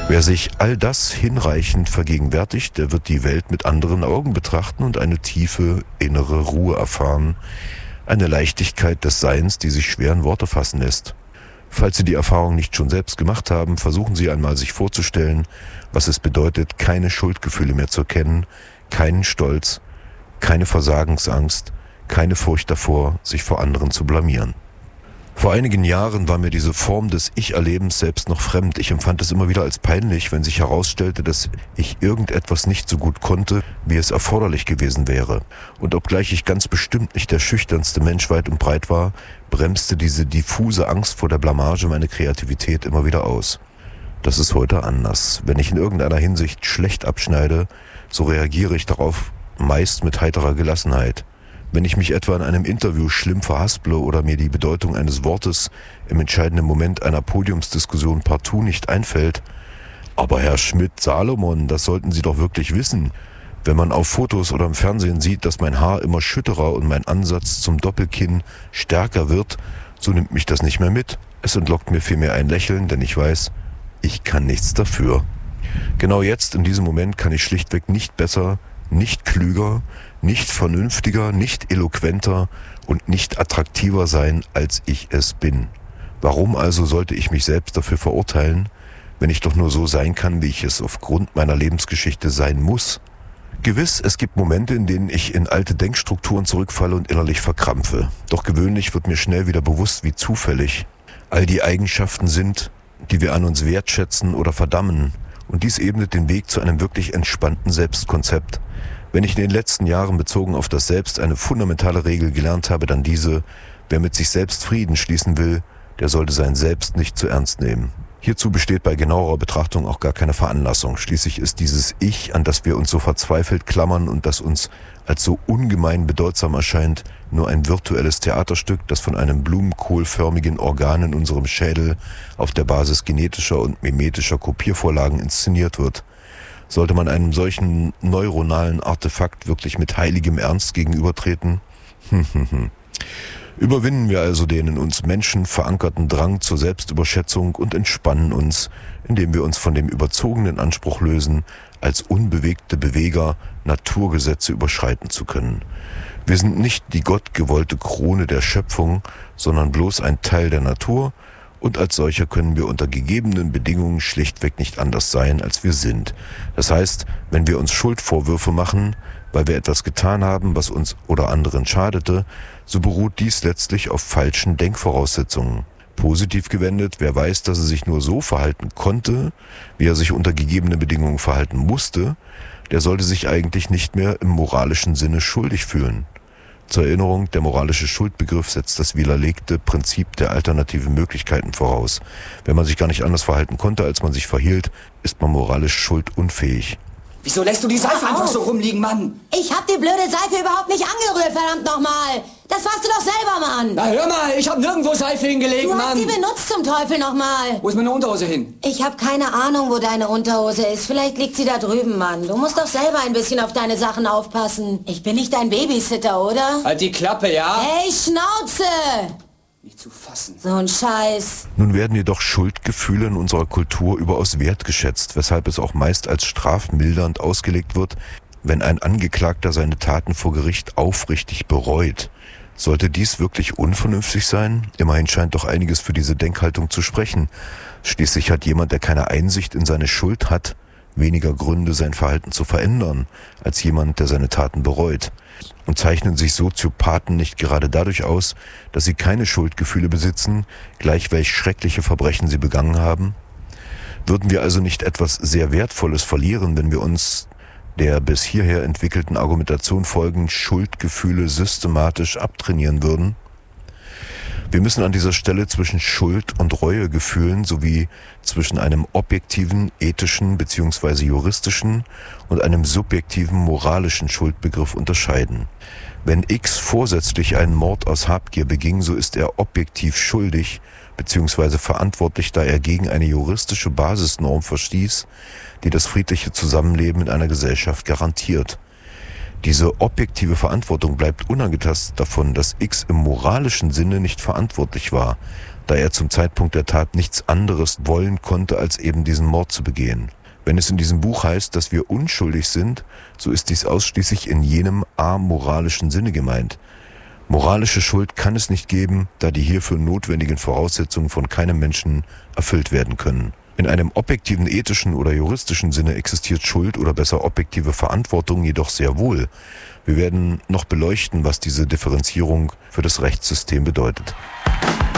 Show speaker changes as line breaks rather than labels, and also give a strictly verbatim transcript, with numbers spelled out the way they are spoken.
Wer sich all das hinreichend vergegenwärtigt, der wird die Welt mit anderen Augen betrachten und eine tiefe innere Ruhe erfahren. Eine Leichtigkeit des Seins, die sich schwer in Worte fassen lässt. Falls Sie die Erfahrung nicht schon selbst gemacht haben, versuchen Sie einmal sich vorzustellen, was es bedeutet, keine Schuldgefühle mehr zu kennen, keinen Stolz, keine Versagensangst, keine Furcht davor, sich vor anderen zu blamieren. Vor einigen Jahren war mir diese Form des Ich-Erlebens selbst noch fremd. Ich empfand es immer wieder als peinlich, wenn sich herausstellte, dass ich irgendetwas nicht so gut konnte, wie es erforderlich gewesen wäre. Und obgleich ich ganz bestimmt nicht der schüchternste Mensch weit und breit war, bremste diese diffuse Angst vor der Blamage meine Kreativität immer wieder aus. Das ist heute anders. Wenn ich in irgendeiner Hinsicht schlecht abschneide, so reagiere ich darauf meist mit heiterer Gelassenheit. Wenn ich mich etwa in einem Interview schlimm verhasple oder mir die Bedeutung eines Wortes im entscheidenden Moment einer Podiumsdiskussion partout nicht einfällt, aber Herr Schmidt-Salomon, das sollten Sie doch wirklich wissen. Wenn man auf Fotos oder im Fernsehen sieht, dass mein Haar immer schütterer und mein Ansatz zum Doppelkinn stärker wird, so nimmt mich das nicht mehr mit. Es entlockt mir vielmehr ein Lächeln, denn ich weiß, ich kann nichts dafür. Genau jetzt, in diesem Moment, kann ich schlichtweg nicht besser, nicht klüger, nicht vernünftiger, nicht eloquenter und nicht attraktiver sein, als ich es bin. Warum also sollte ich mich selbst dafür verurteilen, wenn ich doch nur so sein kann, wie ich es aufgrund meiner Lebensgeschichte sein muss? Gewiss, es gibt Momente, in denen ich in alte Denkstrukturen zurückfalle und innerlich verkrampfe. Doch gewöhnlich wird mir schnell wieder bewusst, wie zufällig all die Eigenschaften sind, die wir an uns wertschätzen oder verdammen. Und dies ebnet den Weg zu einem wirklich entspannten Selbstkonzept. Wenn ich in den letzten Jahren bezogen auf das Selbst eine fundamentale Regel gelernt habe, dann diese: Wer mit sich selbst Frieden schließen will, der sollte sein Selbst nicht zu ernst nehmen. Hierzu besteht bei genauerer Betrachtung auch gar keine Veranlassung. Schließlich ist dieses Ich, an das wir uns so verzweifelt klammern und das uns als so ungemein bedeutsam erscheint, nur ein virtuelles Theaterstück, das von einem blumenkohlförmigen Organ in unserem Schädel auf der Basis genetischer und mimetischer Kopiervorlagen inszeniert wird. Sollte man einem solchen neuronalen Artefakt wirklich mit heiligem Ernst gegenübertreten? Überwinden wir also den in uns Menschen verankerten Drang zur Selbstüberschätzung und entspannen uns, indem wir uns von dem überzogenen Anspruch lösen, als unbewegte Beweger Naturgesetze überschreiten zu können. Wir sind nicht die gottgewollte Krone der Schöpfung, sondern bloß ein Teil der Natur, und als solcher können wir unter gegebenen Bedingungen schlichtweg nicht anders sein, als wir sind. Das heißt, wenn wir uns Schuldvorwürfe machen, weil wir etwas getan haben, was uns oder anderen schadete, so beruht dies letztlich auf falschen Denkvoraussetzungen. Positiv gewendet, wer weiß, dass er sich nur so verhalten konnte, wie er sich unter gegebenen Bedingungen verhalten musste, der sollte sich eigentlich nicht mehr im moralischen Sinne schuldig fühlen. Zur Erinnerung, der moralische Schuldbegriff setzt das widerlegte Prinzip der alternativen Möglichkeiten voraus. Wenn man sich gar nicht anders verhalten konnte, als man sich verhielt, ist man moralisch schuldunfähig.
Wieso lässt du die Seife einfach so rumliegen, Mann?
Ich hab die blöde Seife überhaupt nicht angerührt, verdammt nochmal. Das warst du doch selber, Mann.
Na hör mal, ich hab nirgendwo Seife hingelegt,
du
Mann.
Du hast sie benutzt zum Teufel nochmal.
Wo ist meine Unterhose hin?
Ich hab keine Ahnung, wo deine Unterhose ist. Vielleicht liegt sie da drüben, Mann. Du musst doch selber ein bisschen auf deine Sachen aufpassen. Ich bin nicht dein Babysitter, oder?
Halt die Klappe, ja?
Hey, Schnauze!
Nicht zu fassen.
So ein Scheiß.
Nun werden jedoch Schuldgefühle in unserer Kultur überaus wertgeschätzt, weshalb es auch meist als strafmildernd ausgelegt wird, wenn ein Angeklagter seine Taten vor Gericht aufrichtig bereut. Sollte dies wirklich unvernünftig sein? Immerhin scheint doch einiges für diese Denkhaltung zu sprechen. Schließlich hat jemand, der keine Einsicht in seine Schuld hat, weniger Gründe, sein Verhalten zu verändern, als jemand, der seine Taten bereut. Und zeichnen sich Soziopathen nicht gerade dadurch aus, dass sie keine Schuldgefühle besitzen, gleich welch schreckliche Verbrechen sie begangen haben? Würden wir also nicht etwas sehr Wertvolles verlieren, wenn wir uns der bis hierher entwickelten Argumentation folgend Schuldgefühle systematisch abtrainieren würden? Wir müssen an dieser Stelle zwischen Schuld- und Reuegefühlen sowie zwischen einem objektiven, ethischen bzw. juristischen und einem subjektiven, moralischen Schuldbegriff unterscheiden. Wenn X vorsätzlich einen Mord aus Habgier beging, so ist er objektiv schuldig bzw. verantwortlich, da er gegen eine juristische Basisnorm verstieß, die das friedliche Zusammenleben in einer Gesellschaft garantiert. Diese objektive Verantwortung bleibt unangetastet davon, dass X im moralischen Sinne nicht verantwortlich war. da er zum Zeitpunkt der Tat nichts anderes wollen konnte, als eben diesen Mord zu begehen. Wenn es in diesem Buch heißt, dass wir unschuldig sind, so ist dies ausschließlich in jenem amoralischen Sinne gemeint. Moralische Schuld kann es nicht geben, da die hierfür notwendigen Voraussetzungen von keinem Menschen erfüllt werden können. In einem objektiven ethischen oder juristischen Sinne existiert Schuld oder besser objektive Verantwortung jedoch sehr wohl. Wir werden noch beleuchten, was diese Differenzierung für das Rechtssystem bedeutet.